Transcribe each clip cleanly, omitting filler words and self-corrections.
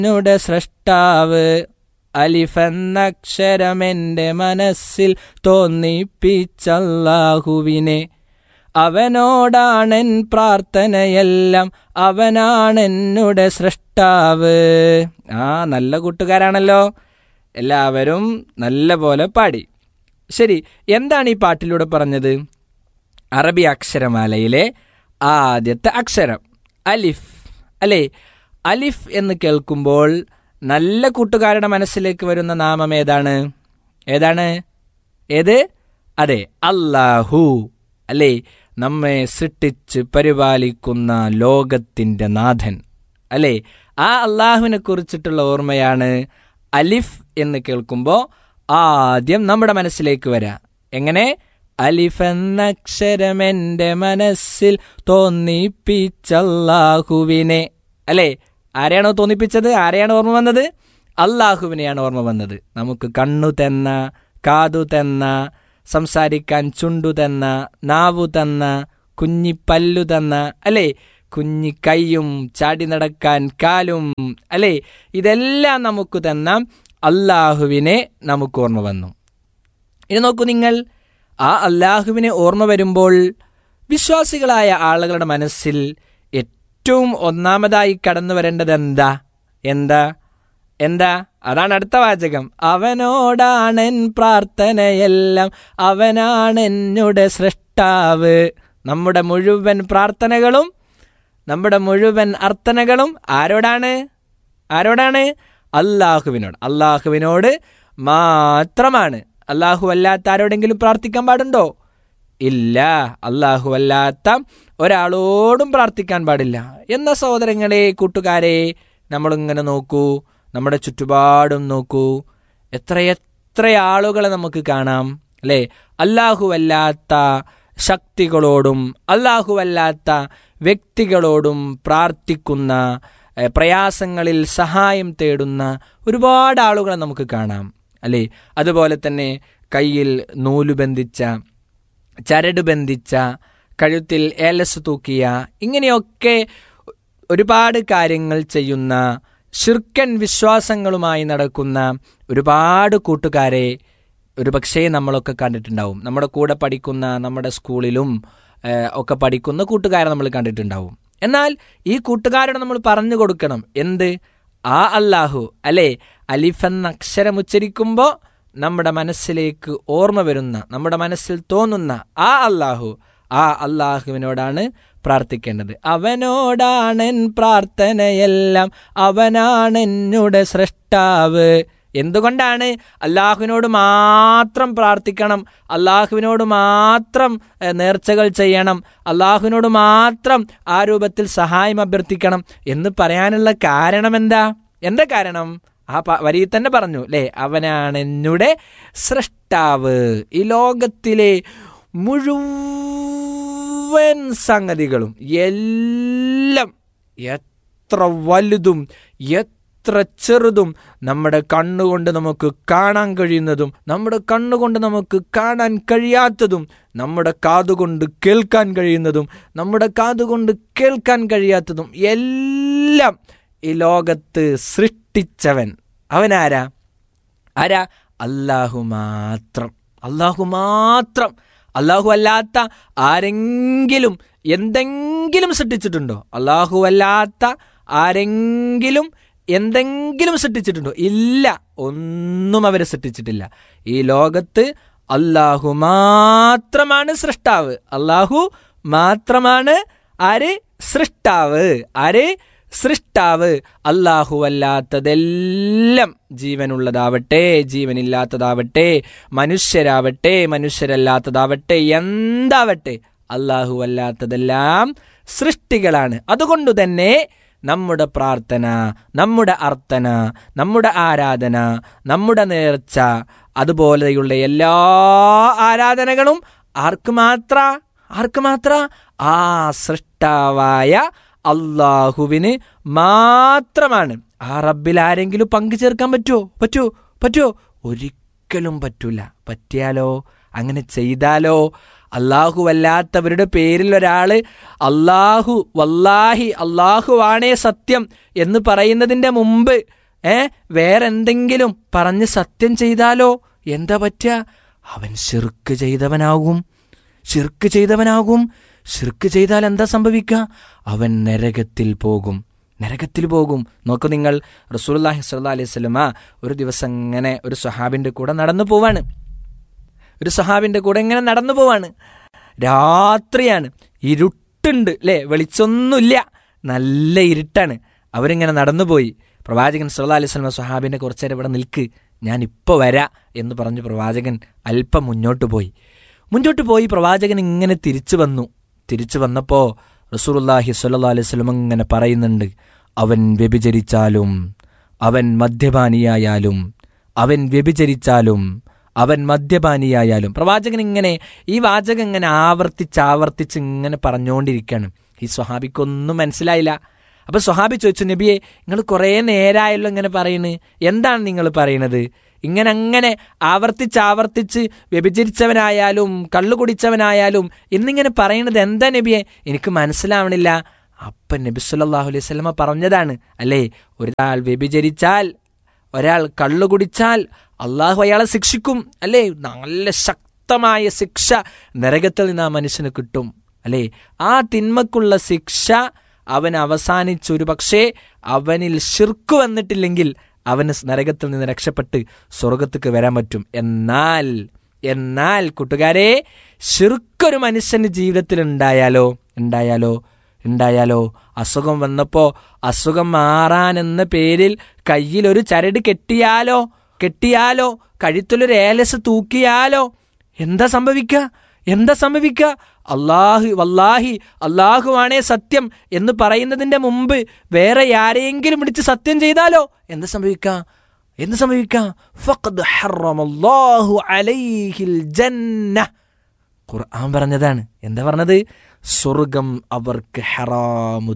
നുടെ സ്രഷ്ടാവ്. അലിഫെന്നക്ഷരമെൻ്റെ മനസ്സിൽ തോന്നിപ്പിച്ചല്ലാഹുവിനെ. അവനോടാണെൻ പ്രാർത്ഥനയെല്ലാം, അവനാണെന്നുടെ സ്രഷ്ടാവ്. നല്ല കൂട്ടുകാരാണല്ലോ. എല്ലാവരും നല്ല പോലെ പാടി. ശരി, എന്താണ് ഈ പാട്ടിലൂടെ പറഞ്ഞത്? അറബി അക്ഷരമാലയിലെ ആദ്യത്തെ അക്ഷരം അലിഫ് അല്ലേ? അലിഫ് എന്ന് കേൾക്കുമ്പോൾ നല്ല കൂട്ടുകാരുടെ മനസ്സിലേക്ക് വരുന്ന നാമം ഏതാണ്? അതെ, അല്ലാഹു അല്ലേ? നമ്മെ സൃഷ്ടിച്ച് പരിപാലിക്കുന്ന ലോകത്തിൻ്റെ നാഥൻ അല്ലേ? ആ അല്ലാഹുവിനെ കുറിച്ചിട്ടുള്ള ഓർമ്മയാണ് അലിഫ് എന്ന് കേൾക്കുമ്പോൾ ആദ്യം നമ്മുടെ മനസ്സിലേക്ക് വരാം. എങ്ങനെ? അലിഫ് എന്നക്ഷരമെൻ്റെ മനസ്സിൽ തോന്നിപ്പിച്ചല്ലാഹുവിനെ അല്ലേ? ആരെയാണോ തോന്നിപ്പിച്ചത്? ആരെയാണ് ഓർമ്മ വന്നത്? അല്ലാഹുവിനെയാണ് ഓർമ്മ വന്നത്. നമുക്ക് കണ്ണു തന്ന, കാതു തന്ന, സംസാരിക്കാൻ ചുണ്ടു തന്ന, നാവു തന്ന, കുഞ്ഞിപ്പല്ലു തന്ന അല്ലേ? കുഞ്ഞി കൈയും ചാടി നടക്കാൻ കാലും അല്ലേ? ഇതെല്ലാം നമുക്ക് തന്ന അല്ലാഹുവിനെ നമുക്ക് ഓർമ്മ വന്നു. ഇനി നോക്കൂ നിങ്ങൾ, ആ അല്ലാഹുവിനെ ഓർമ്മ വരുമ്പോൾ വിശ്വാസികളായ ആളുകളുടെ മനസ്സിൽ ഏറ്റവും ഒന്നാമതായി കടന്നു വരേണ്ടത് എന്താ? അതാണ് അടുത്ത വാചകം. അവനോടാണെൻ പ്രാർത്ഥനയെല്ലാം, അവനാണെന്നുടെ സ്രഷ്ടാവ്. നമ്മുടെ മുഴുവൻ പ്രാർത്ഥനകളും, നമ്മുടെ മുഴുവൻ അർത്ഥനകളും ആരോടാണ്? അല്ലാഹുവിനോട് മാത്രമാണ്. അല്ലാഹു അല്ലാത്ത ആരോടെങ്കിലും പ്രാർത്ഥിക്കാൻ പാടുണ്ടോ? ഇല്ല. അല്ലാഹു അല്ലാത്ത ഒരാളോടും പ്രാർത്ഥിക്കാൻ പാടില്ല. എന്ന സഹോദരങ്ങളെ, കൂട്ടുകാരെ, നമ്മളിങ്ങനെ നോക്കൂ, നമ്മുടെ ചുറ്റുപാടും നോക്കൂ, എത്ര ആളുകളെ നമുക്ക് കാണാം അല്ലേ? അല്ലാഹു അല്ലാത്ത ശക്തികളോടും അല്ലാഹു അല്ലാത്ത വ്യക്തികളോടും പ്രാർത്ഥിക്കുന്ന, പ്രയാസങ്ങളിൽ സഹായം തേടുന്ന ഒരുപാട് ആളുകളെ നമുക്ക് കാണാം അല്ലേ? അതുപോലെ തന്നെ കയ്യിൽ നൂല് ബന്ധിച്ച, ചരട് ബന്ധിച്ച, കഴുത്തിൽ ഏലസ് തൂക്കിയ, ഇങ്ങനെയൊക്കെ ഒരുപാട് കാര്യങ്ങൾ ചെയ്യുന്ന, ശിർക്കൻ വിശ്വാസങ്ങളുമായി നടക്കുന്ന ഒരുപാട് കൂട്ടുകാരെ ഒരുപക്ഷേ നമ്മളൊക്കെ കണ്ടിട്ടുണ്ടാവും. നമ്മുടെ കൂടെ പഠിക്കുന്ന, നമ്മുടെ സ്കൂളിലും ഒക്കെ പഠിക്കുന്ന കൂട്ടുകാരെ നമ്മൾ കണ്ടിട്ടുണ്ടാവും. എന്നാൽ ഈ കൂട്ടുകാരോട് നമ്മൾ പറഞ്ഞു കൊടുക്കണം എന്ത്? ആ അല്ലാഹു അല്ലേ? അലിഫ് എന്ന അക്ഷരം ഉച്ചരിക്കുമ്പോൾ നമ്മുടെ മനസ്സിലേക്ക് ഓർമ്മ വരുന്ന, നമ്മുടെ മനസ്സിൽ തോന്നുന്ന ആ അല്ലാഹുവിനോടാണ് പ്രാർത്ഥിക്കേണ്ടത്. അവനോടാണെൻ പ്രാർത്ഥനയെല്ലാം, അവനാണെന്നുടെ സ്രഷ്ടാവ്. എന്തുകൊണ്ടാണ്? അല്ലാഹുവിനോട് മാത്രം പ്രാർത്ഥിക്കണം, അല്ലാഹുവിനോട് മാത്രം നേർച്ചകൾ ചെയ്യണം, അല്ലാഹുവിനോട് മാത്രം ആ രൂപത്തിൽ സഹായം അഭ്യർത്ഥിക്കണം എന്ന് പറയാനുള്ള കാരണം എന്താ കാരണം? ആ വരിയിൽ തന്നെ പറഞ്ഞു അല്ലേ? അവനാണ് എന്നുടെ സ്രഷ്ടാവ്. ഈ ലോകത്തിലെ മുഴുവൻ സംഗതികളും എല്ലാം, എത്ര വലുതും എത്ര ചെറുതും, നമ്മുടെ കണ്ണുകൊണ്ട് നമുക്ക് കാണാൻ കഴിയുന്നതും നമ്മുടെ കണ്ണുകൊണ്ട് നമുക്ക് കാണാൻ കഴിയാത്തതും, നമ്മുടെ കാതുകൊണ്ട് കേൾക്കാൻ കഴിയുന്നതും നമ്മുടെ കാതുകൊണ്ട് കേൾക്കാൻ കഴിയാത്തതും എല്ലാം ഈ ലോകത്ത് സൃഷ്ടിച്ചവൻ അവനാരാ? അല്ലാഹു മാത്രം. അല്ലാഹു അല്ലാത്ത ആരെങ്കിലും എന്തെങ്കിലും സൃഷ്ടിച്ചിട്ടുണ്ടോ? അല്ലാഹു അല്ലാത്ത ആരെങ്കിലും എന്തെങ്കിലും സൃഷ്ടിച്ചിട്ടുണ്ടോ? ഇല്ല, ഒന്നും അവർ സൃഷ്ടിച്ചിട്ടില്ല. ഈ ലോകത്ത് അല്ലാഹു മാത്രമാണ് സൃഷ്ടാവ്. അല്ലാഹു മാത്രമാണ് സൃഷ്ടാവ്. അല്ലാഹു അല്ലാത്തതെല്ലാം, ജീവനുള്ളതാവട്ടെ ജീവനില്ലാത്തതാവട്ടെ, മനുഷ്യരാവട്ടെ മനുഷ്യരല്ലാത്തതാവട്ടെ, എന്താവട്ടെ, അല്ലാഹു അല്ലാത്തതെല്ലാം സൃഷ്ടികളാണ്. അതുകൊണ്ട് തന്നെ നമ്മുടെ പ്രാർത്ഥന, നമ്മുടെ അർത്ഥന, നമ്മുടെ ആരാധന, നമ്മുടെ നേർച്ച, അതുപോലെയുള്ള എല്ലാ ആരാധനകളും ആർക്ക് മാത്ര? ആ സൃഷ്ടാവായ അല്ലാഹുവിന് മാത്രമാണ്. ആ റബ്ബിൽ ആരെങ്കിലും പങ്കു ചേർക്കാൻ പറ്റുമോ? ഒരിക്കലും പറ്റൂല. പറ്റിയാലോ, അങ്ങനെ ചെയ്താലോ, അല്ലാഹുവല്ലാത്തവരുടെ പേരിൽ ഒരാൾ അല്ലാഹു വല്ലാഹി അല്ലാഹുവാണേ സത്യം എന്ന് പറയുന്നതിൻ്റെ മുമ്പ് വേറെ എന്തെങ്കിലും പറഞ്ഞ് സത്യം ചെയ്താലോ എന്താ പറ്റുക? അവൻ ശിർക്ക് ചെയ്തവനാകും. ശിർക്ക് ചെയ്താൽ എന്താ സംഭവിക്കുക? അവൻ നരകത്തിൽ പോകും. നോക്കൂ നിങ്ങൾ, റസൂലുള്ളാഹി സ്വല്ലല്ലാഹു അലൈഹി വസല്ലമ ഒരു ദിവസം ഇങ്ങനെ ഒരു സ്വഹാബിൻ്റെ കൂടെ നടന്നു പോവാണ്. രാത്രിയാണ്, ഇരുട്ടുണ്ട് അല്ലേ, വെളിച്ചൊന്നുമില്ല, നല്ല ഇരുട്ടാണ്. അവരിങ്ങനെ നടന്നുപോയി. പ്രവാചകൻ സല്ലല്ലാഹു അലൈഹി വസല്ലമ സ്വഹാബിനെ കുറച്ചു നേരം ഇവിടെ നിൽക്ക്, ഞാൻ ഇപ്പോൾ വരാം എന്ന് പറഞ്ഞ് പ്രവാചകൻ അല്പം മുന്നോട്ട് പോയി. പ്രവാചകൻ ഇങ്ങനെ തിരിച്ചു വന്നപ്പോൾ റസൂലുള്ളാഹി സ്വല്ലല്ലാഹു അലൈഹി വസല്ലം ഇങ്ങനെ പറയുന്നുണ്ട്, അവൻ വ്യഭിചരിച്ചാലും അവൻ മദ്യപാനിയായാലും പ്രവാചകൻ ഇങ്ങനെ ഈ വാചകം ഇങ്ങനെ ആവർത്തിച്ച് ഇങ്ങനെ പറഞ്ഞുകൊണ്ടിരിക്കുകയാണ്. ഈ സ്വഹാബിക്കൊന്നും മനസ്സിലായില്ല. അപ്പോൾ സ്വഹാബി ചോദിച്ചു, നബിയെ, നിങ്ങൾ കുറേ നേരമായല്ലോ ഇങ്ങനെ പറയുന്നത്, എന്താണ് നിങ്ങൾ പറയണത്? അങ്ങനെ ആവർത്തിച്ച് വ്യഭിചരിച്ചവനായാലും കള്ളു കുടിച്ചവനായാലും എന്നിങ്ങനെ പറയുന്നത് എന്താ നബിയെ? എനിക്ക് മനസ്സിലാവണില്ല. അപ്പം നബി സല്ലല്ലാഹു അലൈഹി വസല്ലമ പറഞ്ഞതാണ്, അല്ലേ, ഒരാൾ വ്യഭിചരിച്ചാൽ, ഒരാൾ കള്ളു കുടിച്ചാൽ അള്ളാഹു അയാളെ ശിക്ഷിക്കും, അല്ലേ? നല്ല ശക്തമായ ശിക്ഷ നരകത്തിൽ നിന്ന് ആ മനുഷ്യന് കിട്ടും, അല്ലേ? ആ തിന്മക്കുള്ള ശിക്ഷ അവൻ അവസാനിച്ചൊരു പക്ഷേ അവനിൽ ശിർക്ക് വന്നിട്ടില്ലെങ്കിൽ അവന് നരകത്തിൽ നിന്ന് രക്ഷപ്പെട്ട് സ്വർഗത്തേക്ക് വരാൻ പറ്റും. എന്നാൽ കൂട്ടുകാരെ, ശിർക്കൊരു മനുഷ്യന് ജീവിതത്തിൽ ഉണ്ടായാലോ അസുഖം വന്നപ്പോൾ അസുഖം മാറാനെന്ന പേരിൽ കയ്യിലൊരു ചരട് കെട്ടിയാലോ കഴുത്തിലൊരു ഏലസ് തൂക്കിയാലോ എന്താ സംഭവിക്കുക? വല്ലാഹി അല്ലാഹുവാണേ സത്യം എന്ന് പറയുന്നതിൻ്റെ മുമ്പ് വേറെ ആരെയെങ്കിലും വിളിച്ച് സത്യം ചെയ്താലോ എന്താ സംഭവിക്കുക? ഫഖദ് ഹറമല്ലാഹു അലൈഹിൽ ജന്ന. ഖുർആൻ പറഞ്ഞതാണ്. എന്താ പറഞ്ഞത്? സ്വർഗം അവർക്ക് ഹറാമു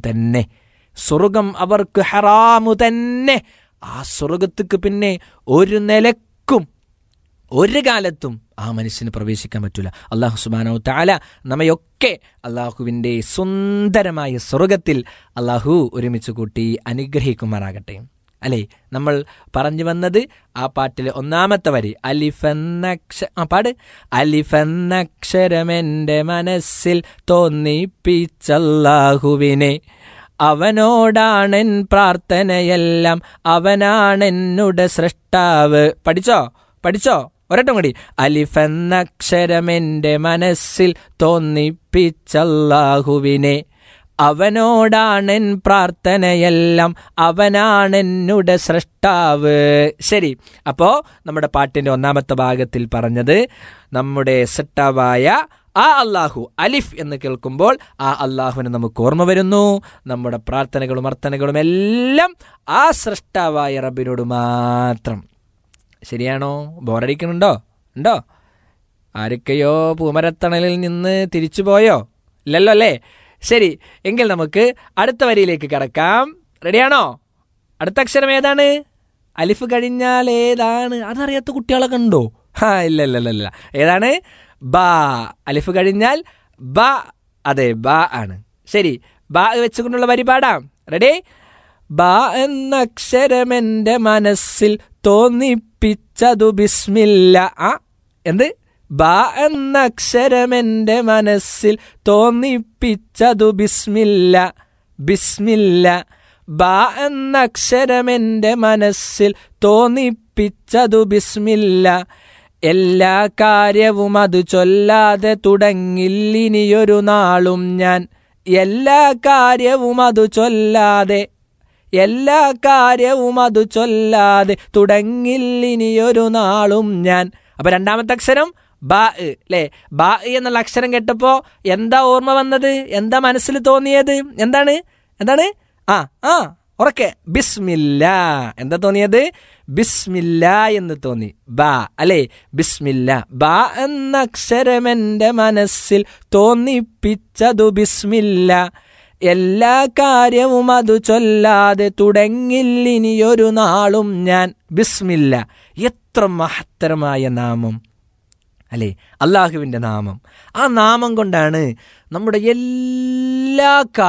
തന്നെ. ആ സ്വർഗത്തേക്ക് പിന്നെ ഒരു നിലക്കും ഒരു കാലത്തും ആ മനുഷ്യന് പ്രവേശിക്കാൻ പറ്റൂല. അല്ലാഹു സുബ്ഹാനഹു തആല നമ്മയൊക്കെ അല്ലാഹുവിൻ്റെ സുന്ദരമായ സ്വർഗത്തിൽ അല്ലാഹു ഒരുമിച്ച് കൂട്ടി അനുഗ്രഹിക്കുമാറാകട്ടെ. അല്ലേ, നമ്മൾ പറഞ്ഞു വന്നത് ആ പാട്ടിലെ ഒന്നാമത്തെ വരി, അലിഫെന്നക്ഷരമെൻ്റെ മനസ്സിൽ തോന്നിപ്പിച്ചല്ലാഹുവിനെ, അവനോടാണെൻ പ്രാർത്ഥനയെല്ലാം, അവനാണെന്നുടെ സൃഷ്ടാവ്. പഠിച്ചോ ഒരട്ടം കൂടി. അലിഫെന്നക്ഷരമെൻ്റെ മനസ്സിൽ തോന്നിപ്പിച്ചല്ലാഹുവിനെ, അവനോടാണെൻ പ്രാർത്ഥനയെല്ലാം, അവനാണെന്നുടെ സൃഷ്ടാവ്. ശരി, അപ്പോൾ നമ്മുടെ പാട്ടിൻ്റെ ഒന്നാമത്തെ ഭാഗത്തിൽ പറഞ്ഞത് നമ്മുടെ സൃഷ്ടാവായ ആ അല്ലാഹു, അലിഫ് എന്ന് കേൾക്കുമ്പോൾ ആ അല്ലാഹുവിനെ നമുക്ക് ഓർമ്മ വരുന്നു. നമ്മുടെ പ്രാർത്ഥനകളും അർത്ഥനകളും എല്ലാം ആ സൃഷ്ടാവായ റബ്ബിനോട് മാത്രം. ശരിയാണോ? ബോറടിക്കുന്നുണ്ടോ? ആരൊക്കെയോ പൂമരത്തണലിൽ നിന്ന് തിരിച്ചു പോയോ? ഇല്ലല്ലോ അല്ലേ? ശരി, എങ്കിൽ നമുക്ക് അടുത്ത വരിയിലേക്ക് കടക്കാം. റെഡിയാണോ? അടുത്ത അക്ഷരം ഏതാണ്? അലിഫ് കഴിഞ്ഞാൽ ഏതാണ്? അതറിയാത്ത കുട്ടികളൊക്കെ ഉണ്ടോ? ഇല്ല. ഏതാണ്? ബാ. അലിഫ് കഴിഞ്ഞാൽ ബ. അതെ, ബാ ആണ്. ശരി, ബാ വെച്ചുകൊണ്ടുള്ള വരി പാടാം. റെഡി? ബാ എന്ന അക്ഷരമെൻ്റെ മനസ്സിൽ തോന്നിപ്പിച്ചതു ബിസ്മില്ല. എന്ത്? ബാ എന്ന അക്ഷരമെൻ്റെ മനസ്സിൽ തോന്നിപ്പിച്ചതു ബിസ്മില്ല. ബാ എന്ന അക്ഷരമെൻ്റെ മനസ്സിൽ തോന്നിപ്പിച്ചതു ബിസ്മില്ല. എല്ലാ കാര്യവും അത് ചൊല്ലാതെ തുടങ്ങില്ലിനിയൊരു നാളും ഞാൻ. എല്ലാ കാര്യവും അത് ചൊല്ലാതെ തുടങ്ങില്ലിനിയൊരു നാളും ഞാൻ. അപ്പൊ രണ്ടാമത്തെ അക്ഷരം ബാ, അല്ലേ? ബാ എന്നുള്ള അക്ഷരം കേട്ടപ്പോൾ എന്താ ഓർമ്മ വന്നത്? എന്താ മനസ്സിൽ തോന്നിയത്? എന്താണ്? ഉറക്കെ ബിസ്മില്ല. എന്താ തോന്നിയത്? ബിസ്മില്ല എന്ന് തോന്നി. ബാ, അല്ലേ? ബിസ്മില്ല. ബാ എന്ന അക്ഷരമെൻ്റെ മനസ്സിൽ തോന്നിപ്പിച്ചതു ബിസ്മില്ല. എല്ലാ കാര്യവും അത് ചൊല്ലാതെ തുടങ്ങില്ലിനിയൊരു നാളും ഞാൻ. ബിസ്മില്ല, എത്ര മഹത്തരമായ നാമം അല്ലേ? അള്ളാഹുവിൻ്റെ നാമം. ആ നാമം കൊണ്ടാണ് നമ്മുടെ എല്ലാ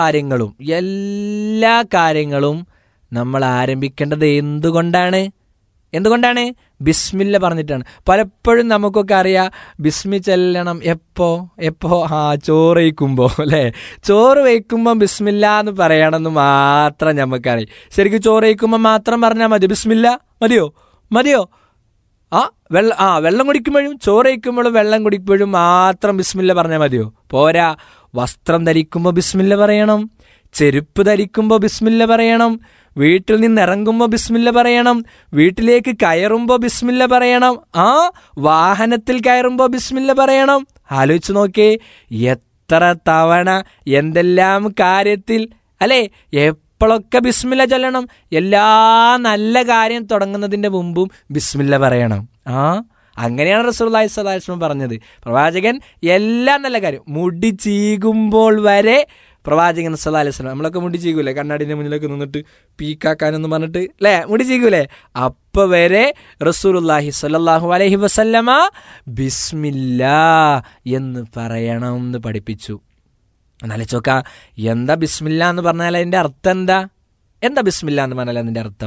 കാര്യങ്ങളും നമ്മൾ ആരംഭിക്കേണ്ടത്. എന്തുകൊണ്ടാണ്? ബിസ്മില്ല പറഞ്ഞിട്ടാണ്. പലപ്പോഴും നമുക്കൊക്കെ അറിയാം ബിസ്മി ചെല്ലണം എപ്പോ ചോറ് വയ്ക്കുമ്പോൾ, അല്ലേ? ചോറ് വയ്ക്കുമ്പോൾ ബിസ്മില്ല എന്ന് പറയണമെന്ന് മാത്രം നമുക്കറിയാം. ശരിക്കും ചോറ് വയ്ക്കുമ്പോൾ മാത്രം പറഞ്ഞാൽ മതി? ബിസ്മില്ല മതിയോ? വെള്ളം കുടിക്കുമ്പോഴും ചോറ് വയ്ക്കുമ്പോഴും വെള്ളം കുടിക്കുമ്പോഴും മാത്രം ബിസ്മില്ല പറഞ്ഞാൽ മതിയോ? പോരാ. വസ്ത്രം ധരിക്കുമ്പോൾ ബിസ്മില്ല പറയണം, ചെരുപ്പ് ധരിക്കുമ്പോൾ ബിസ്മില്ല പറയണം, വീട്ടിൽ നിന്ന് ഇറങ്ങുമ്പോൾ ബിസ്മില്ല പറയണം, വീട്ടിലേക്ക് കയറുമ്പോൾ ബിസ്മില്ല പറയണം, വാഹനത്തിൽ കയറുമ്പോൾ ബിസ്മില്ല പറയണം. ആലോചിച്ച് നോക്കേ, എത്ര തവണ എന്തെല്ലാം കാര്യത്തിൽ, അല്ലേ? എപ്പോഴൊക്കെ ബിസ്മില്ല ചൊല്ലണം. എല്ലാ നല്ല കാര്യം തുടങ്ങുന്നതിൻ്റെ മുമ്പും ബിസ്മില്ല പറയണം. അങ്ങനെയാണ് റസൂലുള്ളാഹി സ്വല്ലല്ലാഹു അലൈഹി വസല്ലം പറഞ്ഞത്. പ്രവാചകൻ എല്ലാ നല്ല കാര്യം, മുടി ചീകുമ്പോൾ വരെ പ്രവാചകൻ സല്ലല്ലാഹു അലൈഹി വസല്ലം, നമ്മളൊക്കെ മുടി ചീകൂലേ? കണ്ണാടിൻ്റെ മുന്നിലൊക്കെ നിന്നിട്ട് പീക്കാക്കാനെന്ന് പറഞ്ഞിട്ട്, അല്ലേ? മുടി ചീകൂലേ? അപ്പോൾ വരെ റസൂലുള്ളാഹി സ്വല്ലല്ലാഹു അലൈഹി വസല്ലമ ബിസ്മില്ലാ എന്ന് പറയണം എന്ന് പഠിപ്പിച്ചു. എന്നാലും ചോക്ക, എന്താ ബിസ്മില്ല എന്ന് പറഞ്ഞാൽ അതിൻ്റെ അർത്ഥം എന്താ? ബിസ്മില്ല എന്ന് പറഞ്ഞാൽ അതിൻ്റെ അർത്ഥം